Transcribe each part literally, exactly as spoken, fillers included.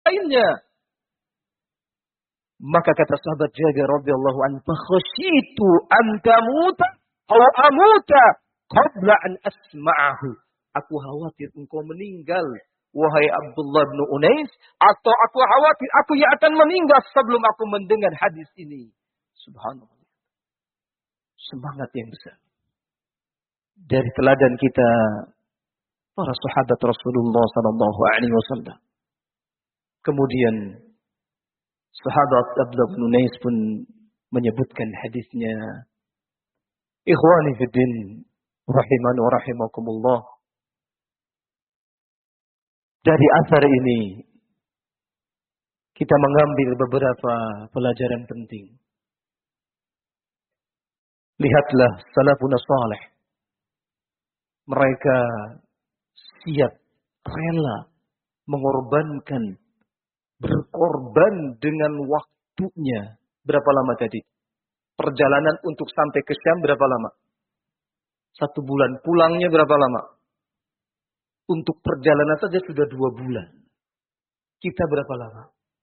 lainnya. Maka kata sahabat Jabir radhiyallahu anhu, "Fakhashitu an tamuta aw amuta qabla an asma'ahu." Aku khawatir engkau meninggal, wahai Abdullah bin Unais, atau aku khawatir aku yang akan meninggal sebelum aku mendengar hadis ini. Subhanallah. Semangat yang besar. Dari teladan kita, para sahabat Rasulullah sallallahu alaihi wasallam. Kemudian sahabat Abdullah bin Unais pun menyebutkan hadisnya. Ikhwani fi din, rahimani wa rahimakumullah. Dari asar ini kita mengambil beberapa pelajaran penting. Lihatlah salafun salih. Mereka siap, rela mengorbankan, berkorban dengan waktunya. Berapa lama tadi? Perjalanan untuk sampai ke Syam berapa lama? Satu bulan. Pulangnya berapa lama? Untuk perjalanan saja sudah dua bulan. Kita berapa lama?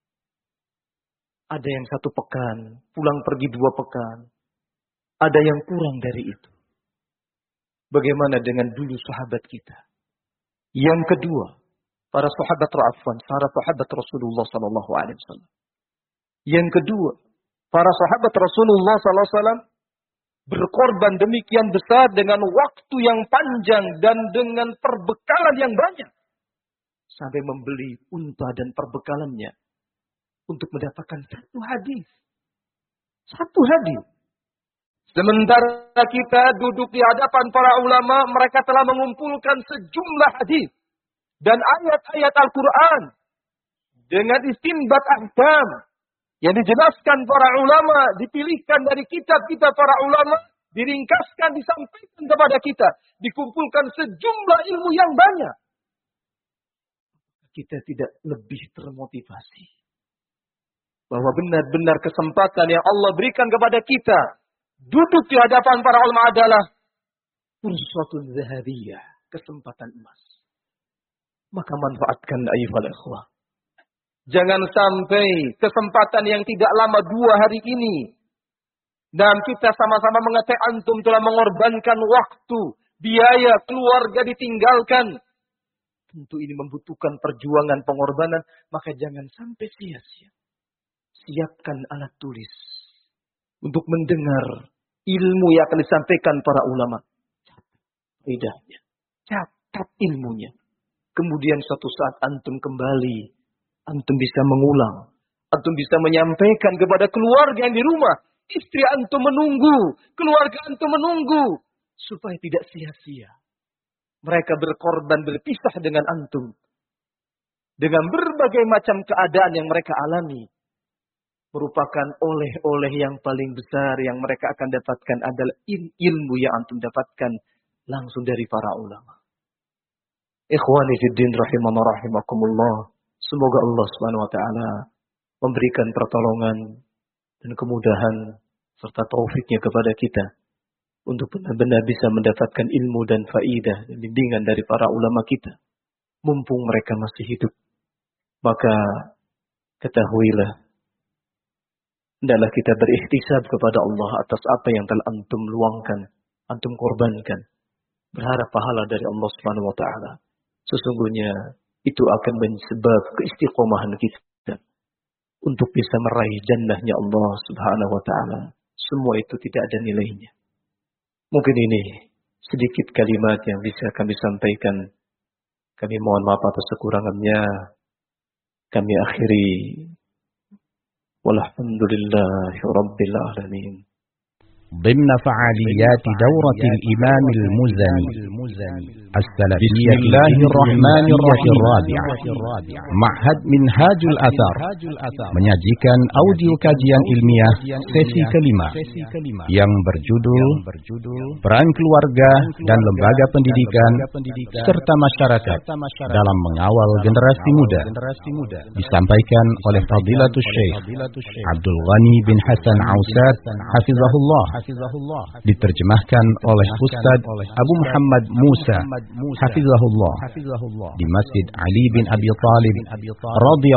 Ada yang satu pekan, pulang pergi dua pekan. Ada yang kurang dari itu. Bagaimana dengan dulu sahabat kita? Yang kedua, para sahabat Ra'afwan, para sahabat Rasulullah sallallahu alaihi wasallam. Yang kedua, para sahabat Rasulullah sallallahu alaihi wasallam berkorban demikian besar dengan waktu yang panjang dan dengan perbekalan yang banyak. Sampai membeli unta dan perbekalannya untuk mendapatkan satu hadis. Satu hadis. Sementara kita duduk di hadapan para ulama, mereka telah mengumpulkan sejumlah hadis dan ayat-ayat Al-Quran dengan istinbat ahkam yang dijelaskan para ulama, dipilihkan dari kitab-kitab para ulama, diringkaskan, disampaikan kepada kita, dikumpulkan sejumlah ilmu yang banyak. Kita tidak lebih termotivasi bahwa benar-benar kesempatan yang Allah berikan kepada kita duduk di hadapan para ulama adalah fursatun zahabiyah, kesempatan emas. Maka manfaatkan ayyuhal ikhwah. Jangan sampai kesempatan yang tidak lama dua hari ini, dan kita sama-sama mengatakan antum telah mengorbankan waktu, biaya, keluarga ditinggalkan. Tentu ini membutuhkan perjuangan, pengorbanan, maka jangan sampai sia-sia. Siapkan alat tulis untuk mendengar ilmu yang akan disampaikan para ulama. Catat faedahnya, catat ilmunya. Kemudian suatu saat antum kembali, antum bisa mengulang, antum bisa menyampaikan kepada keluarga yang di rumah. Istri antum menunggu, keluarga antum menunggu, supaya tidak sia-sia. Mereka berkorban berpisah dengan antum. Dengan berbagai macam keadaan yang mereka alami. Merupakan oleh-oleh yang paling besar yang mereka akan dapatkan adalah ilmu yang antum dapatkan langsung dari para ulama. Ikhwani fiddin rahimana rahimakumullah. Semoga Allah subhanahu wa ta'ala memberikan pertolongan dan kemudahan serta taufiknya kepada kita untuk benar-benar bisa mendapatkan ilmu dan faidah dan bimbingan dari para ulama kita. Mumpung mereka masih hidup, maka ketahuilah, hendaklah kita berikhtisab kepada Allah atas apa yang telah antum luangkan, antum korbankan. Berharap pahala dari Allah subhanahu wa ta'ala. Sesungguhnya itu akan menyebab keistiqomahan kita untuk bisa meraih jannahnya Allah subhanahu wa ta'ala. Semua itu tidak ada nilainya. Mungkin ini sedikit kalimat yang bisa kami sampaikan. Kami mohon maaf atas kekurangannya. Kami akhiri. Walhamdulillahi rabbil alamin. ضمن فعاليات دورة الإمام المزني السلفية بسم الله الرحمن الرحيم الرابعة معهد منهاج الأثر menyajikan audio kajian ilmiah sesi kelima yang berjudul Peran Keluarga dan Lembaga Pendidikan serta Masyarakat dalam Mengawal Generasi Muda, disampaikan oleh Fadilatul Syekh Abdul Ghani bin Hasan Ausad hafizahullah, diterjemahkan oleh Ustaz Abu Muhammad Musa hafizahullah di Masjid Ali bin Abi Thalib radhiyallahu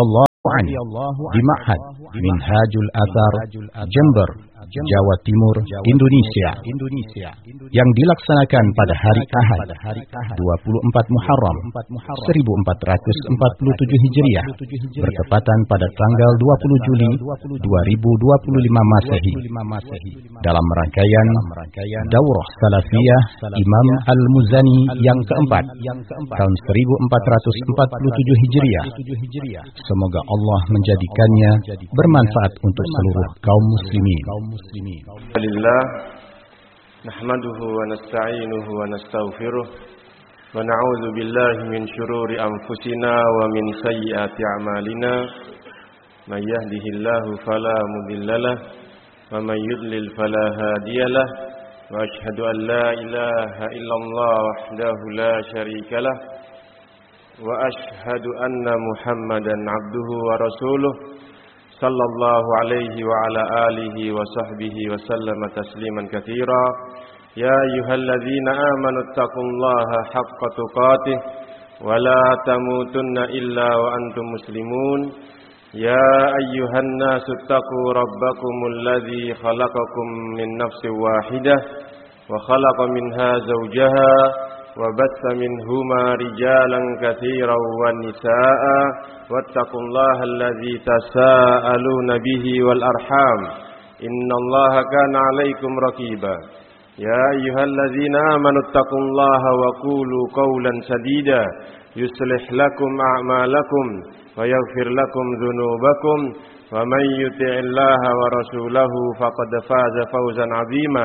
anhu di Ma'had Minhajul Athar, Jember, Jawa Timur, Indonesia, yang dilaksanakan pada hari Ahad, dua puluh empat Muharram seribu empat ratus empat puluh tujuh Hijriah, bertepatan pada tanggal dua puluh Juli dua ribu dua puluh lima Masehi, dalam rangkaian Daurah Salafiyah Imam Al-Muzani yang keempat, tahun seribu empat ratus empat puluh tujuh Hijriah. Semoga Allah menjadikannya bermanfaat untuk seluruh kaum muslimin. Alhamdulillah, nahmaduhu wa nasta'inuhu wa nastaghfiruh wa na'udzu billahi min syururi anfusina wa min sayyiati a'malina. May yahdihillahu fala mudhillalah wa may yudlil fala hadiyalah. Wa asyhadu an la ilaha illallah wahdahu la syarikalah wa asyhadu anna Muhammadan abduhu wa rasuluh sallallahu alaihi wa ala alihi wa sahbihi wa sallama tasliman katsira. Ya ayyuhalladzina amanu taqullaha haqqa tuqatih wa la tamutunna illa wa antum muslimun. Ya ayyuhan nasu taqu rabbakumul ladzi khalaqakum min nafsin wahidah wa khalaqa minha zawjaha wa batha minhuma rijalan katsiran wa nisaa'a wattaqullaha alladzi tasaaluna bihi wal arham innallaha kana 'alaikum raqiba. Ya ayyuhalladzina amanu taqullaha wa qulu qawlan sadida yuslih lakum a'malakum wa yaghfir lakum dhunubakum wa may yuti'illaha wa rasulahu faqad faza fawzan 'azima.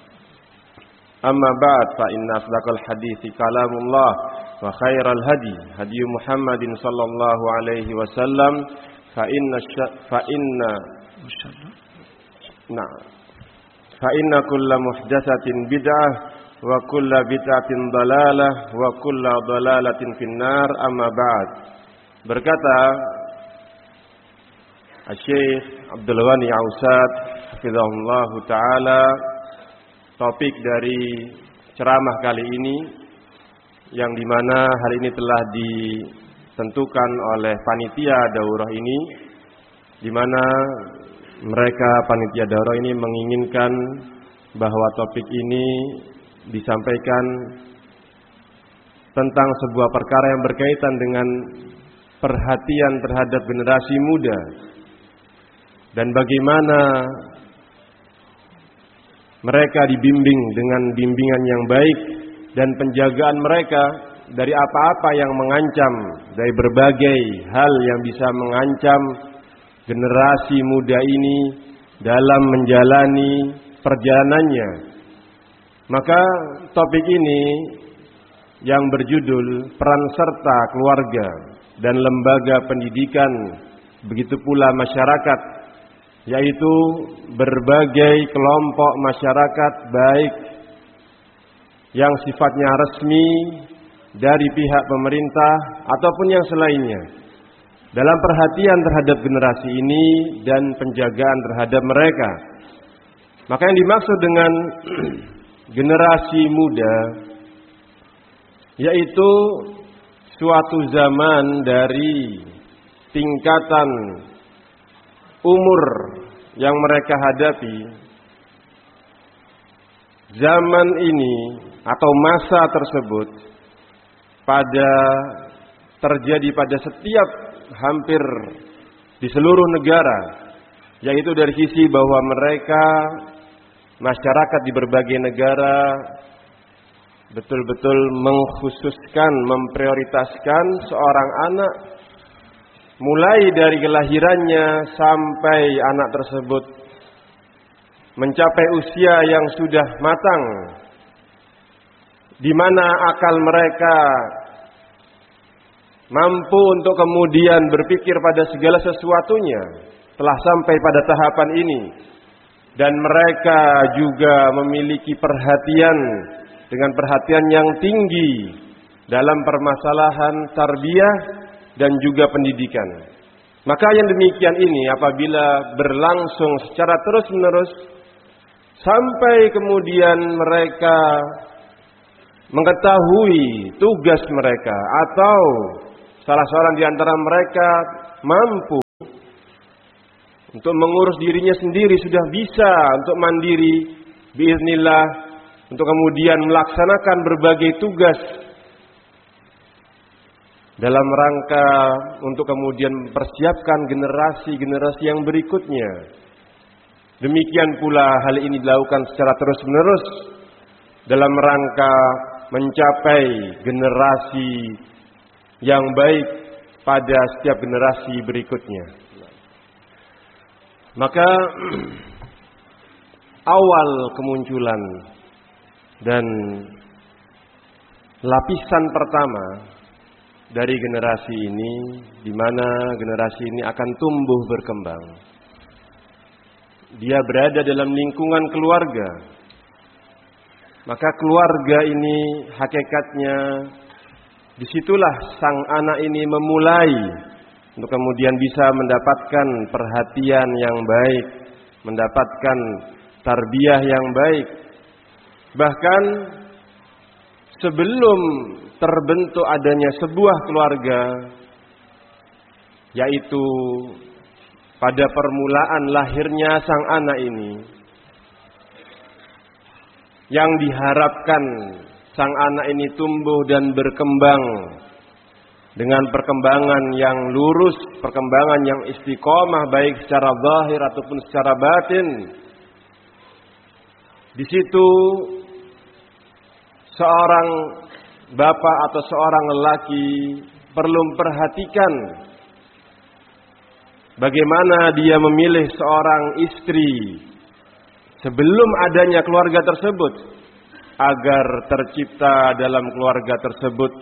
Amma ba'd, fa inna asdaqal hadithi kalamullah wa khairal hadi hadi Muhammadin sallallahu alaihi wasallam fa inna fa inna nah fa inna kulla muhdatsatin bid'ah wa kulla bid'atin dalalah wa kulla dalalatin finnar. Amma ba'd. Berkata Syekh Abdul Ghani Ausad hafizahullahu taala, topik dari ceramah kali ini yang dimana hari ini telah ditentukan oleh panitia daurah ini, dimana mereka panitia daurah ini menginginkan bahwa topik ini disampaikan tentang sebuah perkara yang berkaitan dengan perhatian terhadap generasi muda dan bagaimana mereka dibimbing dengan bimbingan yang baik dan penjagaan mereka dari apa-apa yang mengancam, dari berbagai hal yang bisa mengancam generasi muda ini dalam menjalani perjalanannya. Maka topik ini yang berjudul peran serta keluarga dan lembaga pendidikan, begitu pula masyarakat, yaitu berbagai kelompok masyarakat baik yang sifatnya resmi dari pihak pemerintah ataupun yang selainnya dalam perhatian terhadap generasi ini dan penjagaan terhadap mereka. Maka yang dimaksud dengan generasi muda yaitu suatu zaman dari tingkatan umur yang mereka hadapi. Zaman ini atau masa tersebut pada terjadi pada setiap hampir di seluruh negara, yaitu dari sisi bahwa mereka masyarakat di berbagai negara betul-betul mengkhususkan, memprioritaskan seorang anak mulai dari kelahirannya sampai anak tersebut mencapai usia yang sudah matang, di mana akal mereka mampu untuk kemudian berpikir pada segala sesuatunya, telah sampai pada tahapan ini. Dan mereka juga memiliki perhatian dengan perhatian yang tinggi dalam permasalahan tarbiyah dan juga pendidikan. Maka yang demikian ini apabila berlangsung secara terus-menerus sampai kemudian mereka mengetahui tugas mereka atau salah seorang di antara mereka mampu untuk mengurus dirinya sendiri sudah bisa untuk mandiri biiznillah, untuk kemudian melaksanakan berbagai tugas dalam rangka untuk kemudian mempersiapkan generasi-generasi yang berikutnya. Demikian pula hal ini dilakukan secara terus-menerus dalam rangka mencapai generasi yang baik pada setiap generasi berikutnya. Maka awal kemunculan dan lapisan pertama dari generasi ini, di mana generasi ini akan tumbuh berkembang, dia berada dalam lingkungan keluarga. Maka keluarga ini hakikatnya disitulah sang anak ini memulai untuk kemudian bisa mendapatkan perhatian yang baik, mendapatkan tarbiyah yang baik. Bahkan sebelum terbentuk adanya sebuah keluarga, yaitu pada permulaan lahirnya sang anak ini, yang diharapkan sang anak ini tumbuh dan berkembang dengan perkembangan yang lurus, perkembangan yang istiqomah baik secara zahir ataupun secara batin. Di situ seorang bapak atau seorang lelaki perlu memperhatikan bagaimana dia memilih seorang istri sebelum adanya keluarga tersebut, agar tercipta dalam keluarga tersebut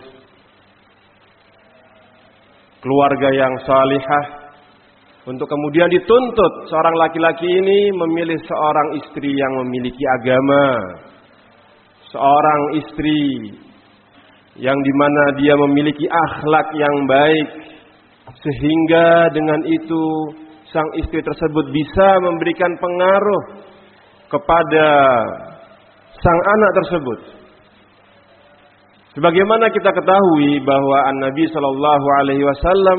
keluarga yang salihah, untuk kemudian dituntut seorang laki-laki ini memilih seorang istri yang memiliki agama, seorang istri yang dimana dia memiliki akhlak yang baik, sehingga dengan itu sang istri tersebut bisa memberikan pengaruh kepada sang anak tersebut. Sebagaimana kita ketahui bahwa An-Nabi Shallallahu Alaihi Wasallam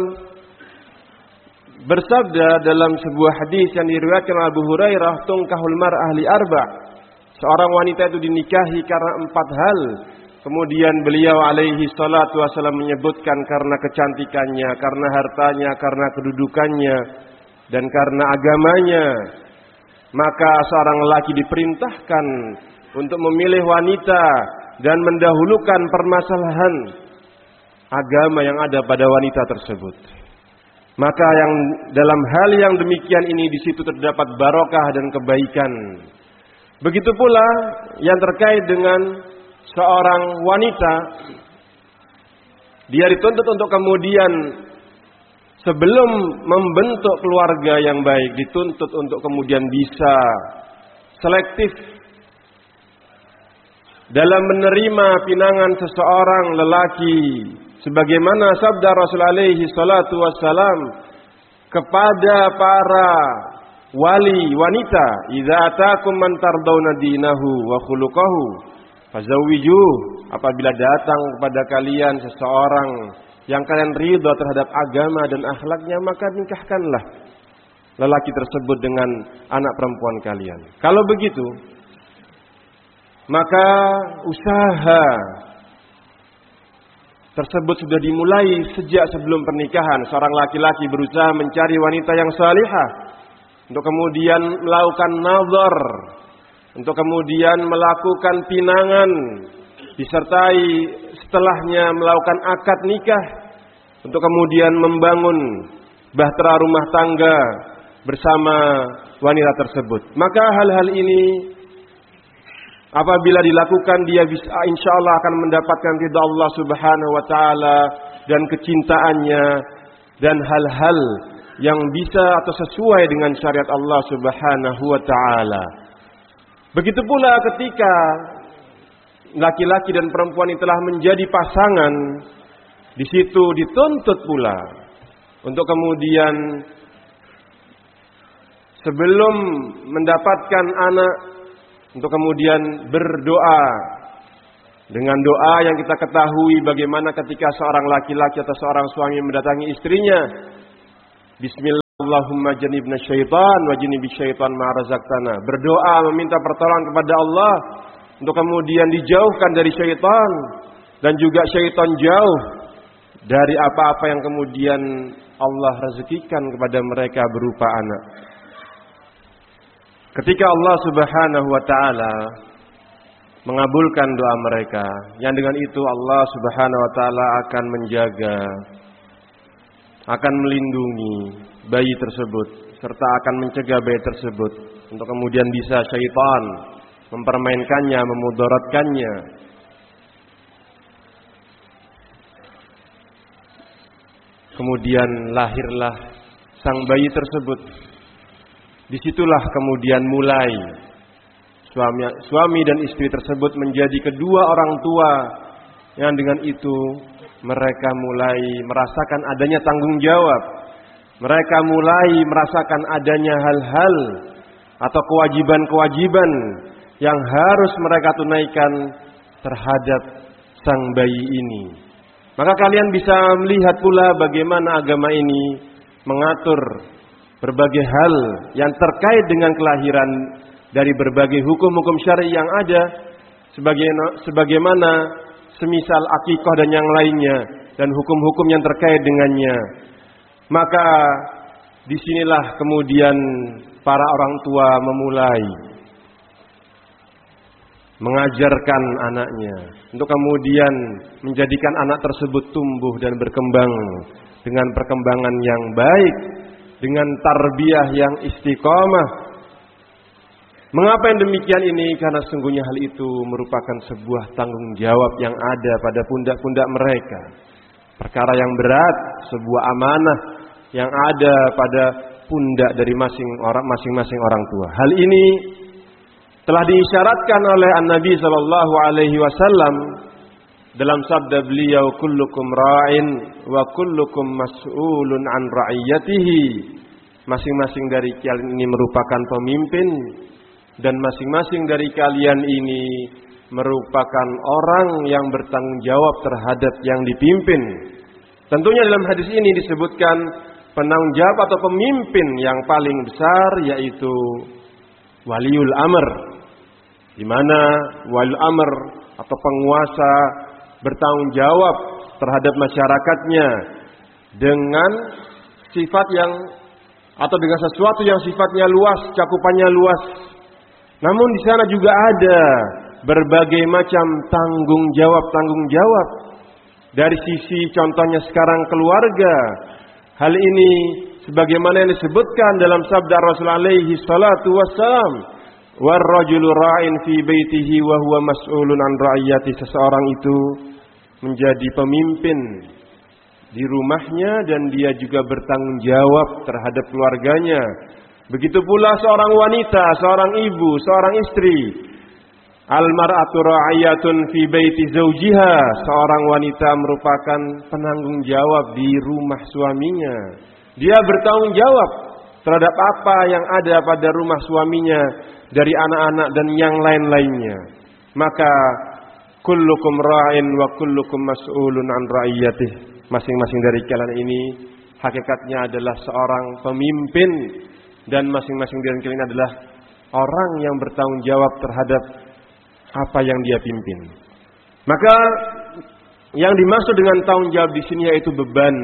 bersabda dalam sebuah hadis yang diriwayatkan Abu Hurairah, "Tunkahul mar'ah li arba'." Seorang wanita itu dinikahi karena empat hal. Kemudian beliau alaihi salatu wasallam menyebutkan karena kecantikannya, karena hartanya, karena kedudukannya, dan karena agamanya. Maka seorang lelaki diperintahkan untuk memilih wanita dan mendahulukan permasalahan agama yang ada pada wanita tersebut. Maka yang dalam hal yang demikian ini di situ terdapat barokah dan kebaikan. Begitu pula yang terkait dengan seorang wanita, dia dituntut untuk kemudian sebelum membentuk keluarga yang baik, dituntut untuk kemudian bisa selektif dalam menerima pinangan seseorang lelaki, sebagaimana sabda Rasul alaihi salatu wassalam kepada para wali wanita, "Idza ataakum man tardawna dinahu wa khuluquhu fazawwijuh." Apabila datang kepada kalian seseorang yang kalian ridha terhadap agama dan akhlaknya, maka nikahkanlah lelaki tersebut dengan anak perempuan kalian. Kalau begitu, maka usaha tersebut sudah dimulai sejak sebelum pernikahan. Seorang laki-laki berusaha mencari wanita yang salihah, untuk kemudian melakukan nazar, untuk kemudian melakukan pinangan, disertai setelahnya melakukan akad nikah, untuk kemudian membangun bahtera rumah tangga bersama wanita tersebut. Maka hal-hal ini apabila dilakukan, dia bisa insyaallah akan mendapatkan ridha Allah Subhanahu wa taala dan kecintaannya, dan hal-hal yang bisa atau sesuai dengan syariat Allah Subhanahu wa taala. Begitu pula ketika laki-laki dan perempuan ini telah menjadi pasangan, di situ dituntut pula untuk kemudian sebelum mendapatkan anak, untuk kemudian berdoa dengan doa yang kita ketahui bagaimana ketika seorang laki-laki atau seorang suami mendatangi istrinya. Bismillah Allahumma janibna syaitan wa janibish syaitan ma razaqtana. Berdoa meminta pertolongan kepada Allah untuk kemudian dijauhkan dari syaitan dan juga syaitan jauh dari apa-apa yang kemudian Allah rezekikan kepada mereka berupa anak. Ketika Allah Subhanahu wa taala mengabulkan doa mereka, yang dengan itu Allah Subhanahu wa taala akan menjaga, akan melindungi bayi tersebut serta akan mencegah bayi tersebut untuk kemudian bisa syaitan mempermainkannya, memudaratkannya. Kemudian lahirlah sang bayi tersebut. Disitulah kemudian mulai suami, suami dan istri tersebut menjadi kedua orang tua yang dengan itu mereka mulai merasakan adanya tanggung jawab. Mereka mulai merasakan adanya hal-hal atau kewajiban-kewajiban yang harus mereka tunaikan terhadap sang bayi ini. Maka kalian bisa melihat pula bagaimana agama ini mengatur berbagai hal yang terkait dengan kelahiran dari berbagai hukum-hukum syar'i yang ada, sebagaimana semisal akikah dan yang lainnya dan hukum-hukum yang terkait dengannya. Maka disinilah kemudian para orang tua memulai mengajarkan anaknya untuk kemudian menjadikan anak tersebut tumbuh dan berkembang dengan perkembangan yang baik, dengan tarbiyah yang istiqamah. Mengapa yang demikian ini? Karena sesungguhnya hal itu merupakan sebuah tanggung jawab yang ada pada pundak-pundak mereka. Perkara yang berat, sebuah amanah yang ada pada pundak dari masing-masing orang tua. Hal ini telah diisyaratkan oleh An-Nabi sallallahu alaihi wasallam dalam sabda beliau, kullukum ra'in wa kullukum mas'ulun an ra'iyatihi. Masing-masing dari kalian ini merupakan pemimpin dan masing-masing dari kalian ini merupakan orang yang bertanggung jawab terhadap yang dipimpin. Tentunya dalam hadis ini disebutkan penanggung jawab atau pemimpin yang paling besar yaitu waliul amr, di mana waliul amr atau penguasa bertanggung jawab terhadap masyarakatnya dengan sifat yang atau dengan sesuatu yang sifatnya luas, cakupannya luas. Namun di sana juga ada berbagai macam tanggung jawab-tanggung jawab. Dari sisi contohnya sekarang keluarga. Hal ini sebagaimana yang disebutkan dalam sabda Rasul alaihi salatu wassalam, "War-rajulu ra'in fi baitihi wa huwa mas'ulun an ra'iyati." Seseorang itu menjadi pemimpin di rumahnya dan dia juga bertanggung jawab terhadap keluarganya. Begitu pula seorang wanita, seorang ibu, seorang istri. Al-mar'atu ra'iyatun fi baiti zawjiha. Seorang wanita merupakan penanggung jawab di rumah suaminya. Dia bertanggung jawab terhadap apa yang ada pada rumah suaminya dari anak-anak dan yang lain-lainnya. Maka kullukum ra'in wa kullukum mas'ulun an ra'iyatih. Masing-masing dari kalian ini hakikatnya adalah seorang pemimpin dan masing-masing dari kalian adalah orang yang bertanggung jawab terhadap apa yang dia pimpin. Maka yang dimaksud dengan tanggung jawab di sini yaitu beban,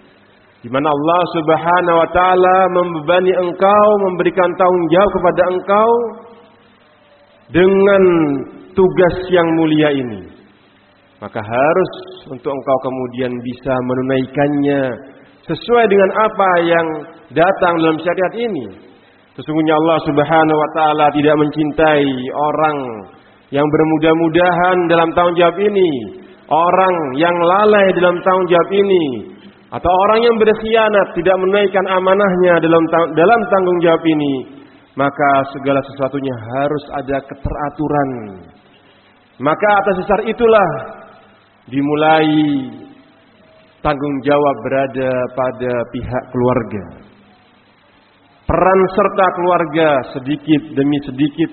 di mana Allah Subhanahu wa taala membebani engkau, memberikan tanggung jawab kepada engkau dengan tugas yang mulia ini. Maka harus untuk engkau kemudian bisa menunaikannya sesuai dengan apa yang datang dalam syariat ini. Sesungguhnya Allah Subhanahu wa taala tidak mencintai orang yang bermudah-mudahan dalam tanggung jawab ini, orang yang lalai dalam tanggung jawab ini, atau orang yang berkhianat tidak menunaikan amanahnya dalam dalam tanggung jawab ini. Maka segala sesuatunya harus ada keteraturan. Maka atas dasar itulah dimulai tanggung jawab berada pada pihak keluarga. Peran serta keluarga sedikit demi sedikit.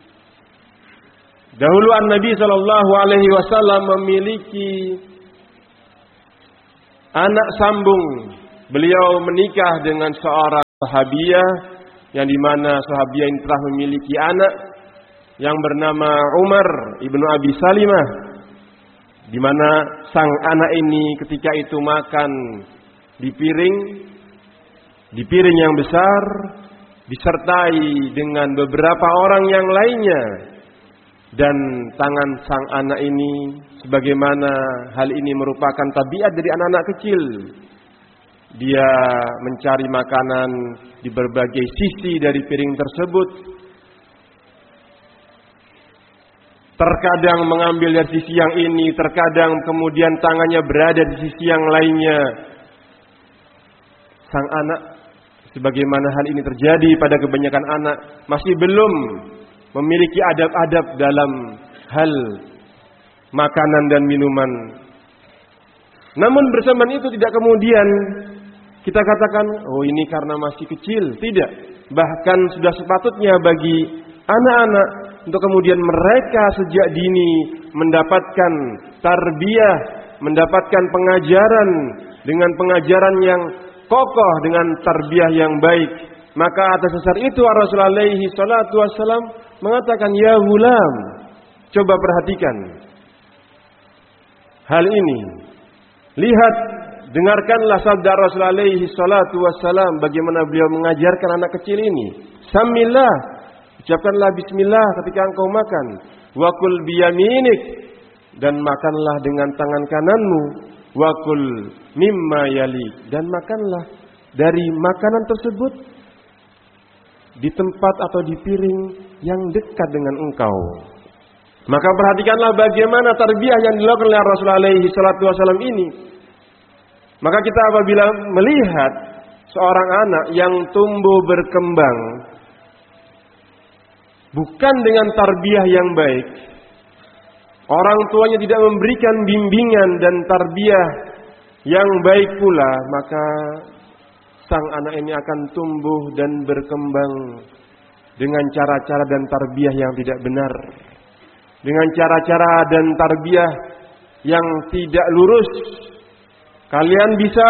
Dahulu An-Nabi sallallahu alaihi wasallam memiliki anak sambung. Beliau menikah dengan seorang sahabiyah yang dimana sahabiyah ini telah memiliki anak yang bernama Umar ibnu Abi Salimah, di mana sang anak ini ketika itu makan di piring, di piring yang besar, disertai dengan beberapa orang yang lainnya, dan tangan sang anak ini, sebagaimana hal ini merupakan tabiat dari anak-anak kecil, dia mencari makanan di berbagai sisi dari piring tersebut. Terkadang mengambil dari sisi yang ini, terkadang kemudian tangannya berada di sisi yang lainnya. Sang anak, sebagaimana hal ini terjadi pada kebanyakan anak, masih belum memiliki adab-adab dalam hal makanan dan minuman. Namun bersamaan itu tidak kemudian kita katakan, oh ini karena masih kecil. Tidak. Bahkan sudah sepatutnya bagi anak-anak untuk kemudian mereka sejak dini mendapatkan tarbiyah, mendapatkan pengajaran dengan pengajaran yang kokoh, dengan tarbiyah yang baik. Maka atas dasar itu Rasulullah alaihi salatu wassalam mengatakan, ya gulam, coba perhatikan hal ini. Lihat, dengarkanlah sabda Rasulullah alaihi salatu wassalam, bagaimana beliau mengajarkan anak kecil ini. Samillah, ucapkanlah bismillah ketika engkau makan. Wakul biyaminik, dan makanlah dengan tangan kananmu. Wakul mimma yali, dan makanlah dari makanan tersebut di tempat atau di piring yang dekat dengan engkau. Maka perhatikanlah bagaimana tarbiyah yang dilakukan oleh Rasulullah alaihi salatu wasallam ini. Maka kita apabila melihat seorang anak yang tumbuh berkembang bukan dengan tarbiyah yang baik, orang tuanya tidak memberikan bimbingan dan tarbiyah yang baik pula, maka sang anak ini akan tumbuh dan berkembang dengan cara-cara dan tarbiyah yang tidak benar, dengan cara-cara dan tarbiyah yang tidak lurus. Kalian bisa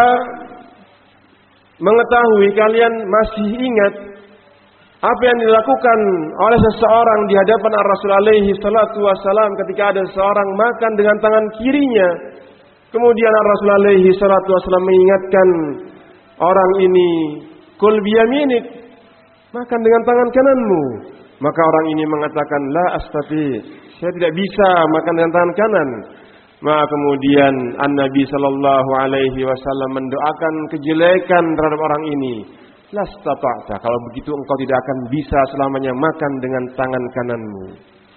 mengetahui, kalian masih ingat apa yang dilakukan oleh seseorang di hadapan Rasulullah alaihi salatu wassalam ketika ada seorang makan dengan tangan kirinya. Kemudian Rasulullah alaihi salatu wassalam mengingatkan orang ini, kul biyaminik, makan dengan tangan kananmu. Maka orang ini mengatakan, la astati, saya tidak bisa makan dengan tangan kanan. Maka kemudian An-Nabi sallallahu alaihi wasallam mendoakan kejelekan terhadap orang ini. Lastata'ta, kalau begitu engkau tidak akan bisa selamanya makan dengan tangan kananmu.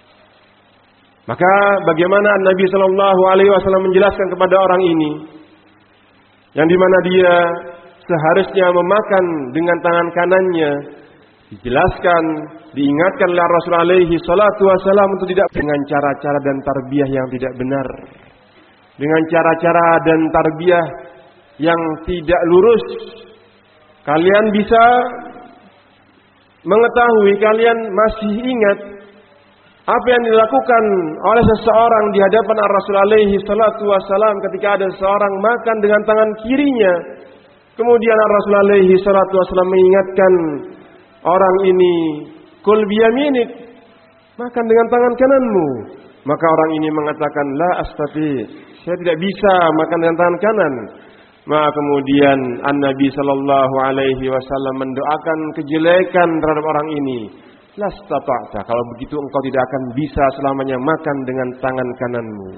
Maka bagaimana An-Nabi sallallahu alaihi wasallam menjelaskan kepada orang ini, yang dimana dia seharusnya memakan dengan tangan kanannya, dijelaskan, diingatkan oleh Rasulullah alaihi salatu wasallam untuk tidak dengan cara-cara dan tarbiyah yang tidak benar, dengan cara-cara dan tarbiyah yang tidak lurus. Kalian bisa mengetahui, kalian masih ingat apa yang dilakukan oleh seseorang di hadapan Rasulullah alaihi salatu wasallam ketika ada seorang makan dengan tangan kirinya. Kemudian Rasulullah alaihi salatu wasallam mengingatkan orang ini, kul biyaminik, makan dengan tangan kananmu. Maka orang ini mengatakan, la astati, saya tidak bisa makan dengan tangan kanan. Maka kemudian An-Nabi sallallahu alaihi wasallam mendoakan kejelekan terhadap orang ini. Lastata'ta, kalau begitu engkau tidak akan bisa selamanya makan dengan tangan kananmu.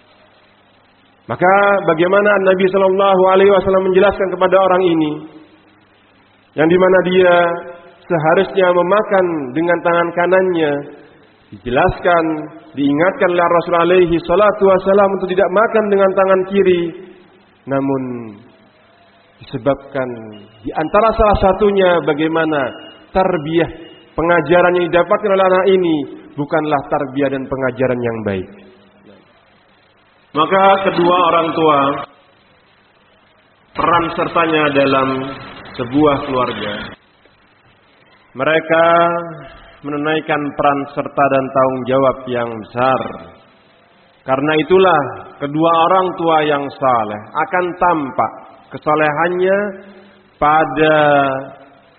Maka bagaimana Nabi Shallallahu Alaihi Wasallam menjelaskan kepada orang ini, yang dimana dia seharusnya memakan dengan tangan kanannya, dijelaskan, diingatkan oleh Rasulullah Alaihi Salatu Wasallam untuk tidak makan dengan tangan kiri, namun disebabkan di antara salah satunya bagaimana tarbiyah pengajaran yang didapatkan oleh anak ini bukanlah tarbiyah dan pengajaran yang baik. Maka kedua orang tua peran sertanya dalam sebuah keluarga. Mereka menunaikan peran serta dan tanggung jawab yang besar. Karena itulah kedua orang tua yang saleh akan tampak kesalehannya pada